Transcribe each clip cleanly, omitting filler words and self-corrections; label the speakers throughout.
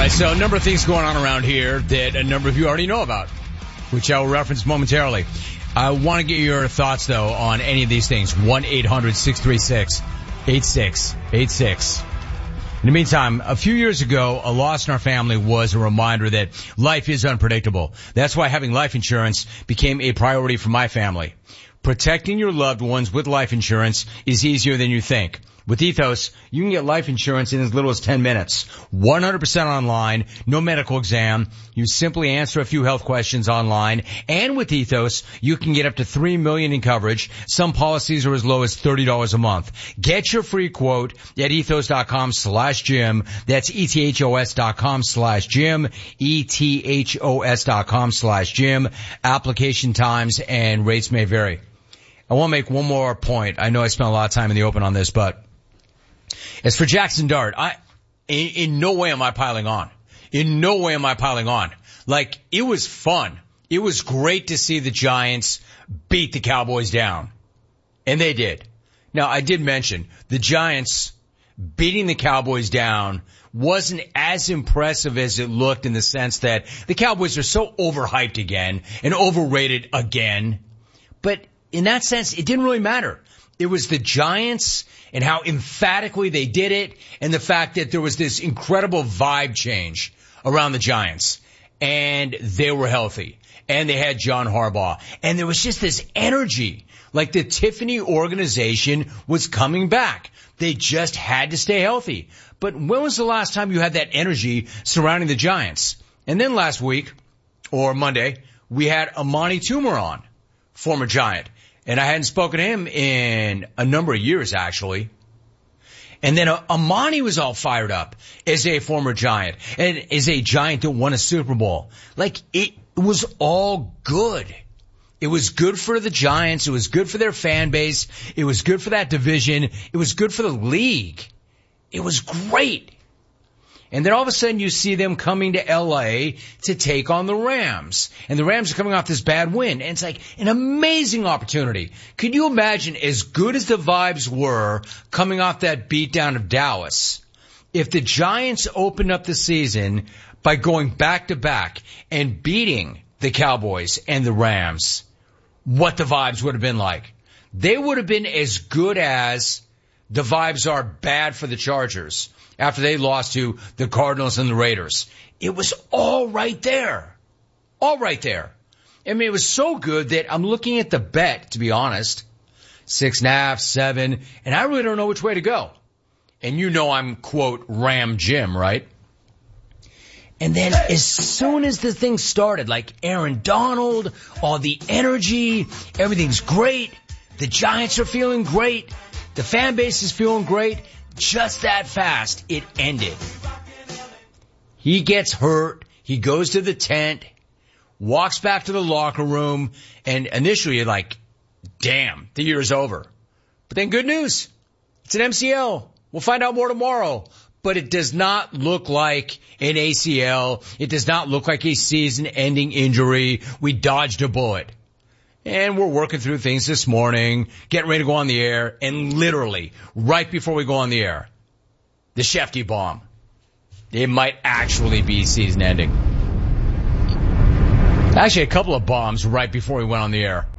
Speaker 1: right, so a number of things going on around here that a number of you already know about, which I will reference momentarily. I want to get your thoughts, though, on any of these things. 1-800-636-8686. In the meantime, a few years ago, a loss in our family was a reminder that life is unpredictable. That's why having life insurance became a priority for my family. Protecting your loved ones with life insurance is easier than you think. With Ethos, you can get life insurance in as little as 10 minutes. 100% online, no medical exam. You simply answer a few health questions online. And with Ethos, you can get up to $3 million in coverage. Some policies are as low as $30 a month. Get your free quote at ethos.com/Jim. That's ethos.com/Jim. ethos.com/Jim. Application times and rates may vary. I want to make one more point. I know I spent a lot of time in the open on this, but as for Jackson Dart, in no way am I piling on. In no way am I piling on. Like, it was fun. It was great to see the Giants beat the Cowboys down. And they did. Now, I did mention the Giants beating the Cowboys down wasn't as impressive as it looked, in the sense that the Cowboys are so overhyped again and overrated again. But in that sense, it didn't really matter. It was the Giants and how emphatically they did it, and the fact that there was this incredible vibe change around the Giants. And they were healthy. And they had John Harbaugh. And there was just this energy. Like the Tiffany organization was coming back. They just had to stay healthy. But when was the last time you had that energy surrounding the Giants? And then last week, or Monday, we had Amani Toomer on, former Giant. And I hadn't spoken to him in a number of years, actually. And then Amani was all fired up as a former Giant and as a Giant that won a Super Bowl. Like, it was all good. It was good for the Giants. It was good for their fan base. It was good for that division. It was good for the league. It was great. And then all of a sudden you see them coming to L.A. to take on the Rams. And the Rams are coming off this bad win. And it's like an amazing opportunity. Could you imagine, as good as the vibes were coming off that beatdown of Dallas, if the Giants opened up the season by going back-to-back and beating the Cowboys and the Rams, what the vibes would have been like? They would have been as good as the vibes are bad for the Chargers after they lost to the Cardinals and the Raiders. It was all right there. All right there. I mean, it was so good that I'm looking at the bet, to be honest. 6.5, 7, and I really don't know which way to go. And you know I'm, quote, Ram Jim, right? And then as soon as the thing started, like Aaron Donald, all the energy, everything's great. The Giants are feeling great. The fan base is feeling great. Just that fast, it ended. He gets hurt. He goes to the tent, walks back to the locker room, and initially you're like, damn, the year's over. But then good news. It's an MCL. We'll find out more tomorrow. But it does not look like an ACL. It does not look like a season-ending injury. We dodged a bullet. And we're working through things this morning, getting ready to go on the air, and literally, right before we go on the air, the Shefty bomb. It might actually be season-ending. Actually, a couple of bombs right before we went on the air.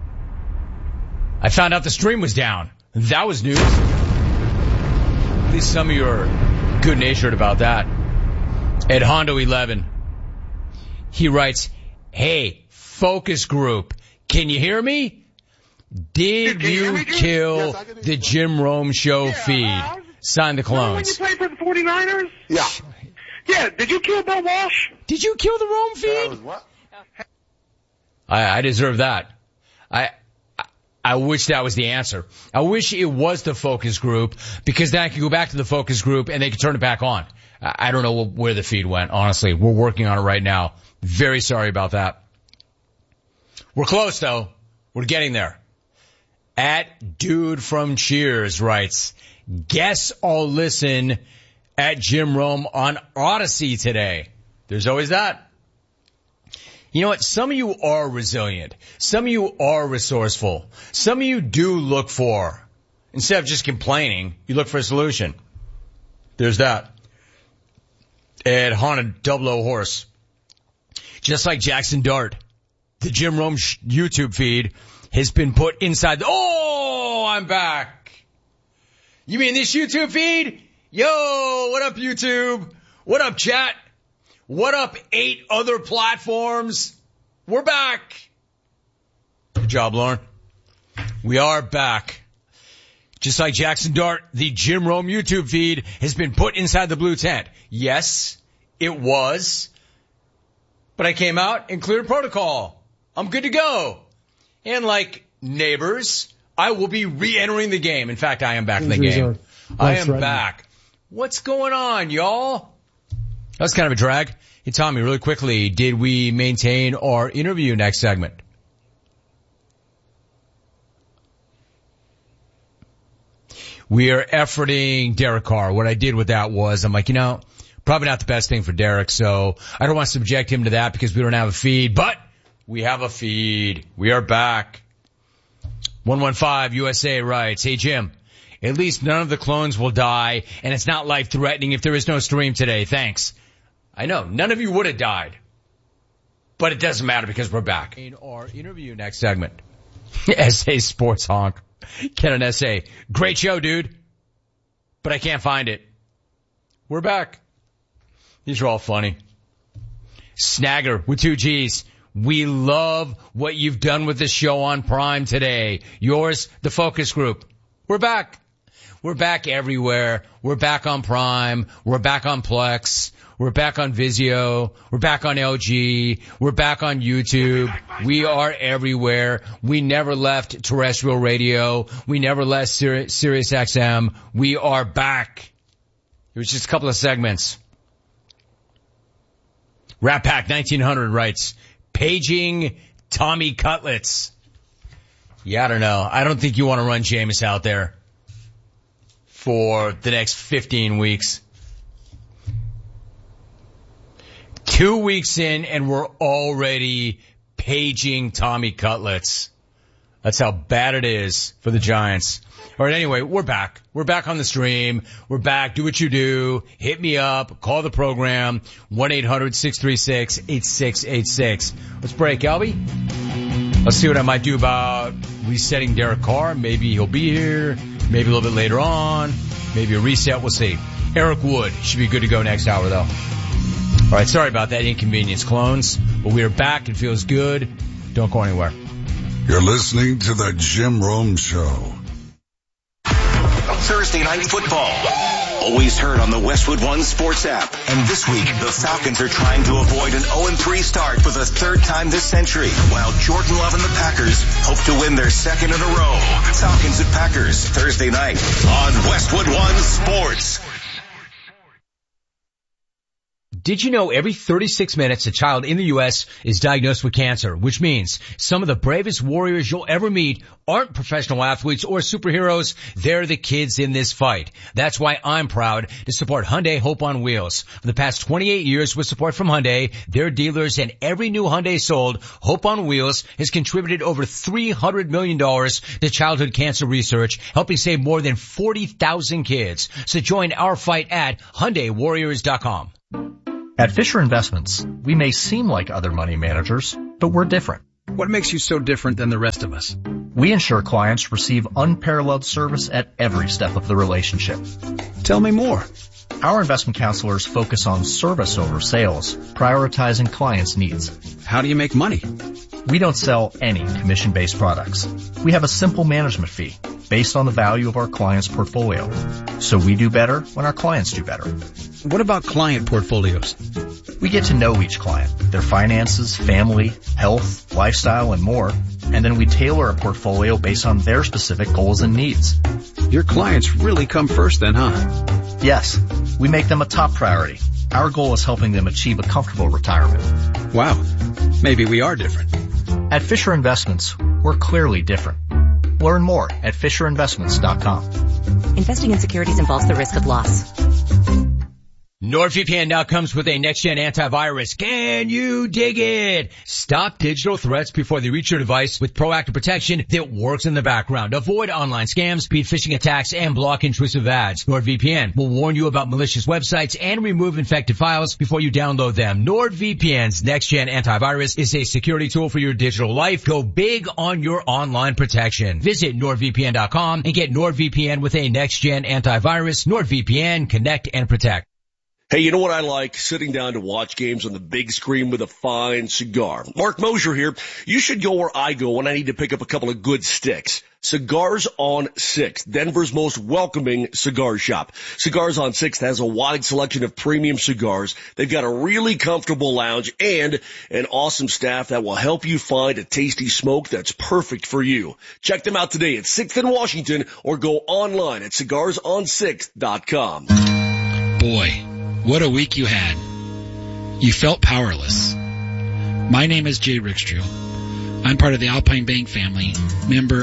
Speaker 1: I found out the stream was down. That was news. At least some of you are good-natured about that. Ed Hondo 11. He writes, hey, focus group. Can you hear me? Did you kill the Jim Rome Show feed? Sign the clones.
Speaker 2: When you played for the 49ers?
Speaker 3: Yeah.
Speaker 2: Yeah, did you kill Bill Walsh?
Speaker 1: Did you kill the Rome feed?
Speaker 3: What?
Speaker 1: I deserve that. I wish that was the answer. I wish it was the focus group, because then I could go back to the focus group and they could turn it back on. I don't know where the feed went, honestly. We're working on it right now. Very sorry about that. We're close, though. We're getting there. At Dude from Cheers writes, guess I'll listen at Jim Rome on Odyssey today. There's always that. You know what? Some of you are resilient. Some of you are resourceful. Some of you do look for, instead of just complaining, you look for a solution. There's that. It haunted Double O Horse. Just like Jackson Dart, the Jim Rome YouTube feed has been put inside oh, I'm back. You mean this YouTube feed? Yo, what up YouTube? What up chat? What up 8 other platforms? We're back. Good job, Lauren. We are back. Just like Jackson Dart, the Jim Rome YouTube feed has been put inside the blue tent. Yes, it was. But I came out and cleared protocol. I'm good to go. And like neighbors, I will be re-entering the game. In fact, I am back in the game. I am back. What's going on, y'all? That was kind of a drag. Hey, Tommy, really quickly, did we maintain our interview next segment? We are efforting Derek Carr. What I did with that was, I'm like, probably not the best thing for Derek, so I don't want to subject him to that because we don't have a feed, but we have a feed. We are back. 115 USA writes, hey Jim, at least none of the clones will die, and it's not life-threatening if there is no stream today. Thanks. I know, none of you would have died, but it doesn't matter because we're back. In our interview next segment, SA Sports Honk. Ken and SA, great show, dude, but I can't find it. We're back. These are all funny. Snagger with 2 G's. We love what you've done with this show on Prime today. Yours, the focus group. We're back. We're back everywhere. We're back on Prime. We're back on Plex. We're back on Vizio. We're back on LG. We're back on YouTube. We are everywhere. We never left terrestrial radio. We never left Sirius XM. We are back. It was just a couple of segments. Rat Pack 1900 writes, paging Tommy Cutlets. Yeah, I don't know. I don't think you want to run Jameis out there for the next 15 weeks. 2 weeks in and we're already paging Tommy Cutlets. That's how bad it is for the Giants. All right, anyway, we're back. We're back on the stream. We're back. Do what you do. Hit me up. Call the program. 1-800-636-8686. Let's break, Albie. Let's see what I might do about resetting Derek Carr. Maybe he'll be here. Maybe a little bit later on. Maybe a reset. We'll see. Eric Wood should be good to go next hour, though. All right, sorry about that inconvenience, clones. But we are back. It feels good. Don't go anywhere.
Speaker 3: You're listening to the Jim Rome Show.
Speaker 4: Thursday Night Football. Always heard on the Westwood One Sports app. And this week, the Falcons are trying to avoid an 0-3 start for the third time this century, while Jordan Love and the Packers hope to win their second in a row. Falcons and Packers, Thursday night on Westwood One Sports.
Speaker 1: Did you know every 36 minutes a child in the U.S. is diagnosed with cancer, which means some of the bravest warriors you'll ever meet aren't professional athletes or superheroes. They're the kids in this fight. That's why I'm proud to support Hyundai Hope on Wheels. For the past 28 years with support from Hyundai, their dealers, and every new Hyundai sold, Hope on Wheels has contributed over $300 million to childhood cancer research, helping save more than 40,000 kids. So join our fight at HyundaiWarriors.com.
Speaker 5: At Fisher Investments, we may seem like other money managers, but we're different.
Speaker 6: What makes you so different than the rest of us?
Speaker 5: We ensure clients receive unparalleled service at every step of the relationship.
Speaker 6: Tell me more.
Speaker 5: Our investment counselors focus on service over sales, prioritizing clients' needs.
Speaker 6: How do you make money?
Speaker 5: We don't sell any commission-based products. We have a simple management fee based on the value of our client's portfolio. So we do better when our clients do better.
Speaker 6: What about client portfolios?
Speaker 5: We get to know each client, their finances, family, health, lifestyle, and more, and then we tailor a portfolio based on their specific goals and needs.
Speaker 6: Your clients really come first then, huh?
Speaker 5: Yes, we make them a top priority. Our goal is helping them achieve a comfortable retirement.
Speaker 6: Wow, maybe we are different.
Speaker 5: At Fisher Investments, we're clearly different. Learn more at FisherInvestments.com.
Speaker 7: Investing in securities involves the risk of loss.
Speaker 1: NordVPN now comes with a next-gen antivirus. Can you dig it? Stop digital threats before they reach your device with proactive protection that works in the background. Avoid online scams, beat phishing attacks, and block intrusive ads. NordVPN will warn you about malicious websites and remove infected files before you download them. NordVPN's next-gen antivirus is a security tool for your digital life. Go big on your online protection. Visit NordVPN.com and get NordVPN with a next-gen antivirus. NordVPN, connect and protect.
Speaker 7: Hey, you know what I like? Sitting down to watch games on the big screen with a fine cigar. Mark Mosier here. You should go where I go when I need to pick up a couple of good sticks. Cigars on 6th, Denver's most welcoming cigar shop. Cigars on 6th has a wide selection of premium cigars. They've got a really comfortable lounge and an awesome staff that will help you find a tasty smoke that's perfect for you. Check them out today at 6th and Washington or go online at cigarsonsixth.com.
Speaker 8: Boy, what a week you had. You felt powerless. My name is Jay Rickstrew. I'm part of the Alpine Bank family, member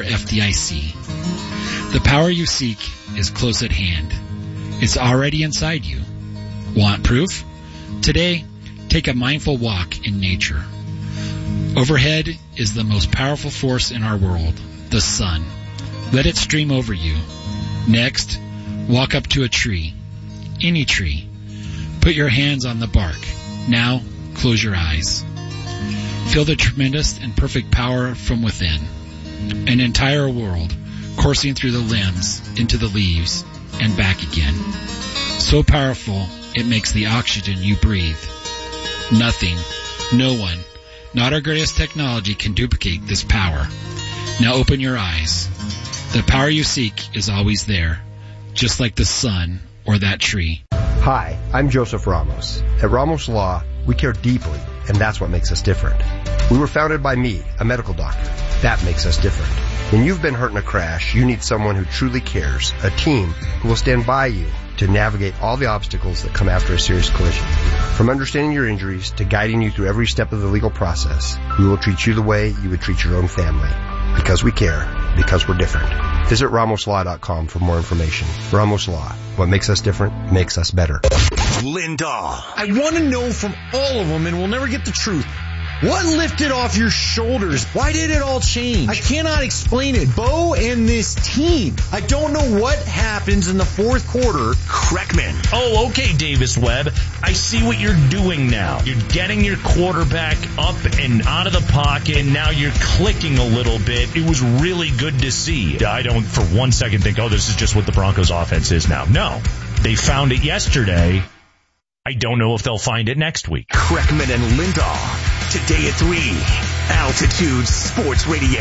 Speaker 8: FDIC. The power you seek is close at hand. It's already inside you. Want proof? Today, take a mindful walk in nature. Overhead is the most powerful force in our world, the sun. Let it stream over you. Next, walk up to a tree. Any tree. Put your hands on the bark. Now, close your eyes. Feel the tremendous and perfect power from within. An entire world coursing through the limbs, into the leaves, and back again. So powerful, it makes the oxygen you breathe. Nothing, no one, not our greatest technology can duplicate this power. Now open your eyes. The power you seek is always there, just like the sun or that tree.
Speaker 9: Hi, I'm Joseph Ramos. At Ramos Law, we care deeply, and that's what makes us different. We were founded by me, a medical doctor. That makes us different. When you've been hurt in a crash, you need someone who truly cares, a team who will stand by you to navigate all the obstacles that come after a serious collision. From understanding your injuries to guiding you through every step of the legal process, we will treat you the way you would treat your own family. Because we care. Because we're different. Visit RamosLaw.com for more information. Ramos Law. What makes us different makes us better.
Speaker 10: Lindahl. I want to know from all of them, and we'll never get the truth. What lifted off your shoulders? Why did it all change? I cannot explain it. Bo and this team. I don't know what happens in the fourth quarter.
Speaker 11: Kreckman. Oh, okay, Davis Webb. I see what you're doing now. You're getting your quarterback up and out of the pocket, and now you're clicking a little bit. It was really good to see. I don't for one second think, oh, this is just what the Broncos offense is now. No. They found it yesterday. I don't know if they'll find it next week.
Speaker 10: Kreckman and Lindahl. Today at 3, Altitude Sports Radio,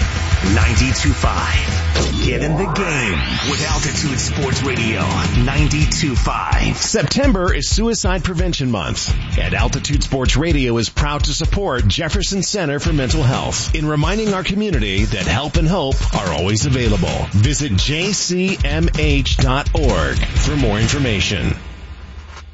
Speaker 10: 92.5. Get in the game with Altitude Sports Radio, 92.5.
Speaker 12: September is Suicide Prevention Month, and Altitude Sports Radio is proud to support Jefferson Center for Mental Health in reminding our community that help and hope are always available. Visit jcmh.org for more information.